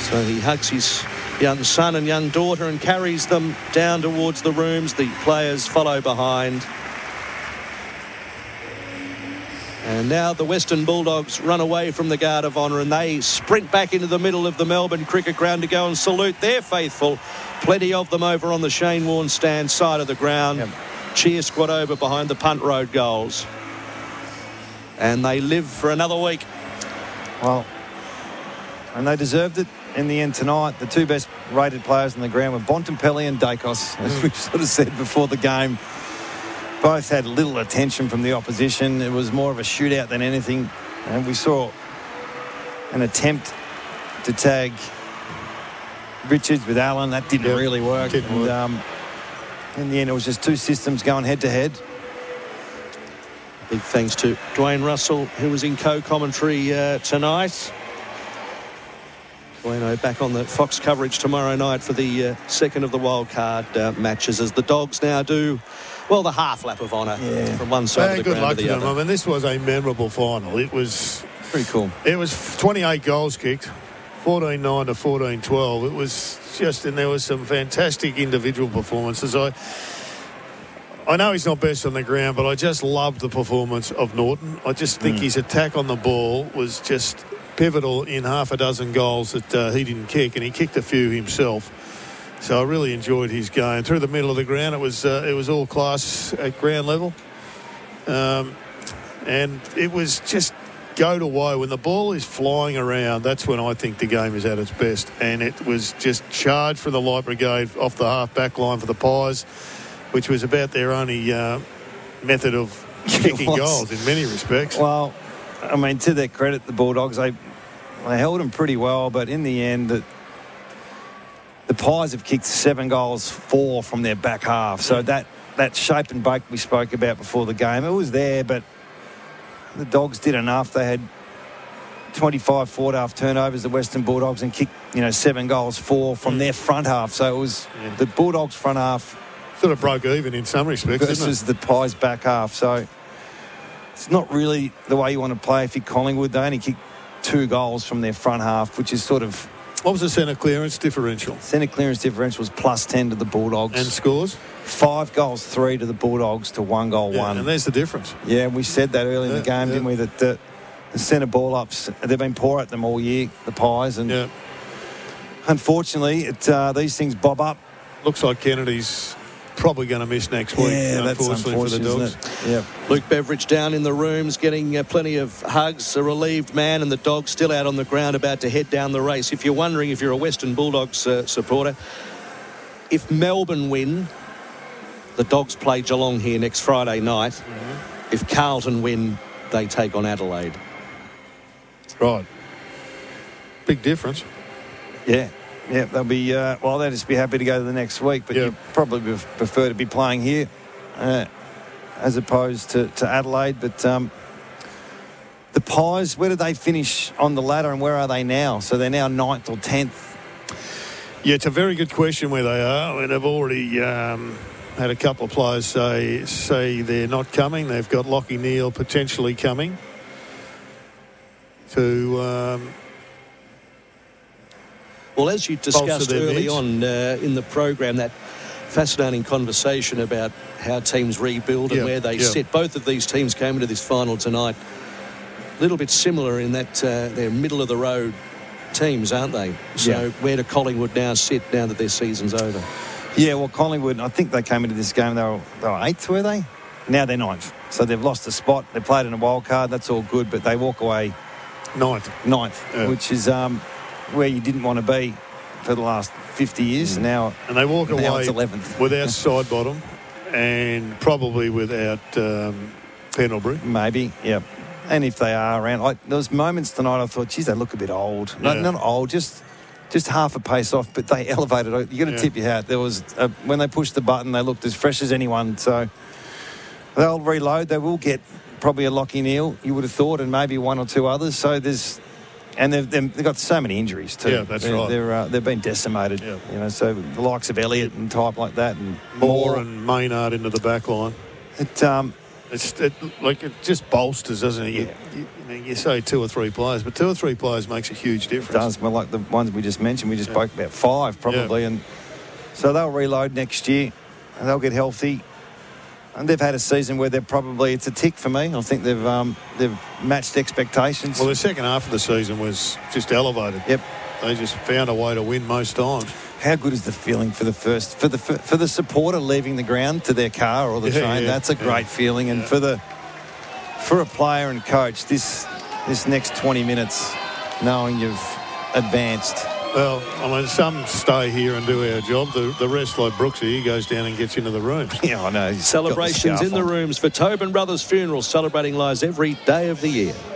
So he hugs his young son and young daughter and carries them down towards the rooms. The players follow behind. And now the Western Bulldogs run away from the Guard of Honour and they sprint back into the middle of the Melbourne Cricket Ground to go and salute their faithful. Plenty of them over on the Shane Warne stand side of the ground. Yep. Cheer squad over behind the Punt Road goals. And they live for another week. Well, and they deserved it in the end tonight. The two best rated players on the ground were Bontempelli and Dacos, as we sort of said before the game. Both had little attention from the opposition. It was more of a shootout than anything. And we saw an attempt to tag Richards with Allen. That didn't really work. In the end, it was just two systems going head-to-head. Big thanks to Dwayne Russell, who was in co-commentary tonight. Dwayne back on the Fox coverage tomorrow night for the second of the wildcard matches, as the Dogs now do, well, the half lap of honour from one side of the ground to the other. I mean, this was a memorable final. It was pretty cool. It was 28 goals kicked, 14-9 to 14-12. It was just, and there was some fantastic individual performances. I know he's not best on the ground, but I just loved the performance of Norton. I just think his attack on the ball was just pivotal in half a dozen goals that he didn't kick, and he kicked a few himself. So I really enjoyed his game. Through the middle of the ground, it was all class at ground level. And it was just go to woe. When the ball is flying around, that's when I think the game is at its best. And it was just charged from the Light Brigade off the half-back line for the Pies, which was about their only method of kicking goals in many respects. Well, I mean, to their credit, the Bulldogs, they held them pretty well, but in the end, the Pies have kicked 7 goals, 4 from their back half. So that shape and bake we spoke about before the game, it was there, but the Dogs did enough. They had 25 forward-half turnovers, the Western Bulldogs, and kicked 7 goals, 4 from their front half. So it was the Bulldogs' front half sort of broke even in some respects, versus the Pies' back half. So it's not really the way you want to play if you're Collingwood. They only kicked 2 goals from their front half, which is sort of... What was the centre clearance differential? Centre clearance differential was +10 to the Bulldogs. And scores? 5 goals, 3 to the Bulldogs to 1 goal, 1. And there's the difference. Yeah, we said that early in the game, didn't we? That the centre ball ups, they've been poor at them all year, the Pies. And unfortunately, these things bob up. Looks like Kennedy's probably going to miss next week, unfortunately for the Dogs. Yeah. Luke Beveridge down in the rooms getting plenty of hugs, a relieved man, and the Dogs still out on the ground about to head down the race. If you're wondering if you're a Western Bulldogs supporter, if Melbourne win, the Dogs play Geelong here next Friday night. If Carlton win, they take on Adelaide. Right. Big difference. Yeah. Yeah, they'll be, they'll just be happy to go to the next week, but you probably prefer to be playing here as opposed to Adelaide. But the Pies, where did they finish on the ladder and where are they now? So they're now 9th or 10th? Yeah, it's a very good question where they are. I mean, they've already had a couple of players say they're not coming. They've got Lachie Neale potentially coming to... Well, as you discussed early on in the program, that fascinating conversation about how teams rebuild and where they sit. Both of these teams came into this final tonight a little bit similar in that they're middle-of-the-road teams, aren't they? So where do Collingwood now sit now that their season's over? Yeah, well, Collingwood, I think they came into this game, they were 8th, were they? Now they're 9th. So they've lost a spot. They played in a wild card. That's all good, but they walk away 9th, which is... where you didn't want to be for the last 50 years. And they walk away it's 11th. without side bottom and probably without Pendlebury. Maybe, yeah. And if they are around, there was moments tonight I thought, geez, they look a bit old. Not old, just half a pace off, but they elevated. You got to tip your hat. There was when they pushed the button, they looked as fresh as anyone. So they'll reload. They will get probably a Lachie Neale, you would have thought, and maybe 1 or 2 others. So there's. And they've got so many injuries too. Yeah, that's right. They've been decimated. Yeah. So the likes of Elliott and type like that, and Moore and Maynard into the back line. It just bolsters, doesn't it? You say 2 or 3 players, but 2 or 3 players makes a huge difference. It does. Well, like the ones we just mentioned, we just spoke about 5 probably, and so they'll reload next year and they'll get healthy. And they've had a season where it's a tick for me. I think they've matched expectations. Well, the second half of the season was just elevated. Yep. They just found a way to win most times. How good is the feeling for the supporter leaving the ground to their car or the train? That's a great feeling. And for a player and coach, this next 20 minutes, knowing you've advanced. Well, I mean, some stay here and do our job. The rest, like Brooksy, he goes down and gets into the rooms. Yeah, I know. Celebrations in the rooms for Tobin Brothers Funerals, celebrating lives every day of the year.